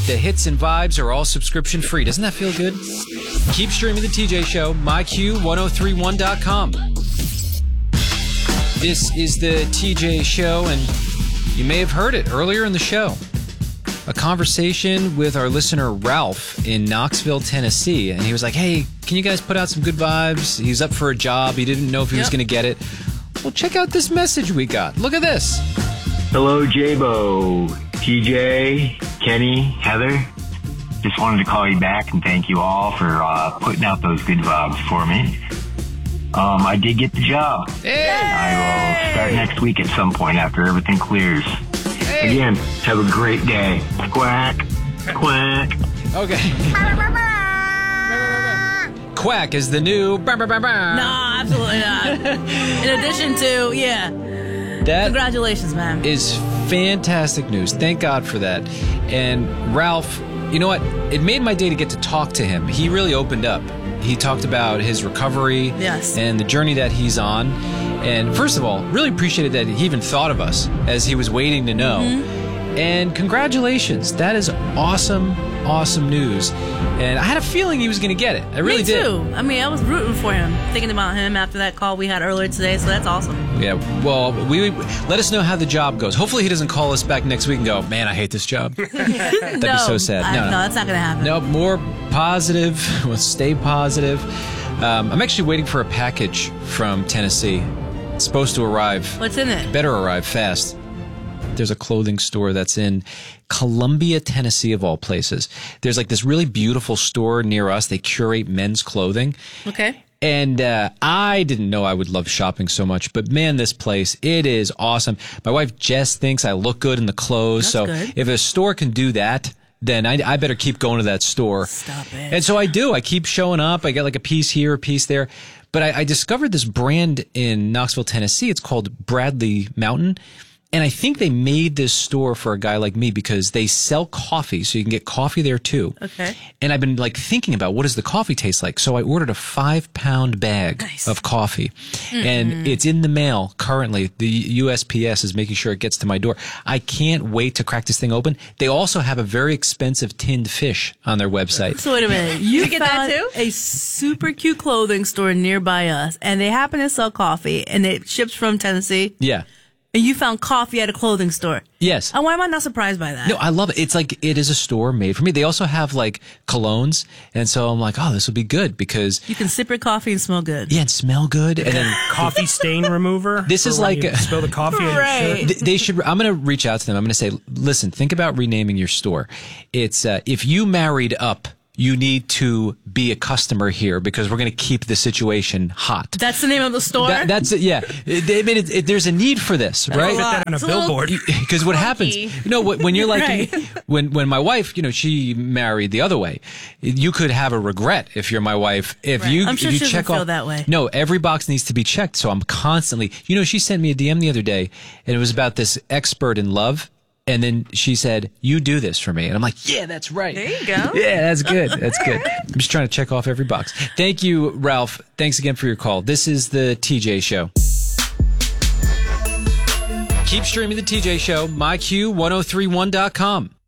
The hits and vibes are all subscription free. Doesn't that feel good? Keep streaming The TJ Show, myq1031.com. This is The TJ Show, and you may have heard it earlier in the show. A conversation with our listener Ralph in Knoxville, Tennessee. And he was like, hey, can you guys put out some good vibes? He's up for a job. He didn't know if he was going to get it. Well, check out this message we got. Look at this. Hello, J-Bo, TJ, Kenny, Heather. Just wanted to call you back and thank you all for putting out those good vibes for me. I did get the job. Hey! I will start next week at some point after everything clears. Hey. Again, have a great day. Quack, quack. Okay. Quack is the new... No, absolutely not. In addition to, That congratulations, man. Is fantastic news. Thank God for that. And Ralph, you know what? It made my day to get to talk to him. He really opened up. He talked about his recovery and the journey that he's on. And first of all, really appreciated that he even thought of us as he was waiting to know. And congratulations. That is awesome, awesome news. And I had a feeling he was going to get it. I really did. Me too. I mean, I was rooting for him, thinking about him after that call we had earlier today, so that's awesome. Yeah, well, we let us know how the job goes. Hopefully he doesn't call us back next week and go, man, I hate this job. That'd be so sad. No, that's not going to happen. No, more positive. We'll stay positive. I'm actually waiting for a package from Tennessee. It's supposed to arrive. What's in it? Better arrive fast. There's a clothing store that's in Columbia, Tennessee, of all places. There's like this really beautiful store near us. They curate men's clothing. Okay. And I didn't know I would love shopping so much, but man, this place, it is awesome. My wife Jess thinks I look good in the clothes. That's so good. If a store can do that, then I better keep going to that store. Stop it. And so I do. I keep showing up. I get like a piece here, a piece there. But I discovered this brand in Knoxville, Tennessee. It's called Bradley Mountain. And I think they made this store for a guy like me because they sell coffee, so you can get coffee there too. Okay. And I've been like thinking about what does the coffee taste like. So I ordered a 5-pound bag of coffee. And it's in the mail currently. The USPS is making sure it gets to my door. I can't wait to crack this thing open. They also have a very expensive tinned fish on their website. So wait a minute. You get that found too? a super cute clothing store nearby us, and they happen to sell coffee, and it ships from Tennessee. Yeah. And you found coffee at a clothing store. Yes. And why am I not surprised by that? No, I love it. It's like it is a store made for me. They also have like colognes. And so I'm like, oh, this will be good because you can sip your coffee and smell good. Yeah, and smell good. And then coffee stain remover. This is like spill the coffee on your shirt. They should. I'm going to reach out to them. I'm going to say, listen, think about renaming your store. It's if you married up, you need to be a customer here because we're going to keep the situation hot. That's the name of the store? That's it, yeah. There's a need for this, right? Put that on a billboard. Because what happens, when you're like, Right. when my wife, she married the other way, you could have a regret if you're my wife. If you, I'm sure if you she check doesn't off, feel that way. No, every box needs to be checked. So I'm constantly, she sent me a DM the other day and it was about this expert in love. And then she said, you do this for me. And I'm like, yeah, that's right. There you go. Yeah, that's good. That's good. I'm just trying to check off every box. Thank you, Ralph. Thanks again for your call. This is The TJ Show. Keep streaming The TJ Show, myq1031.com.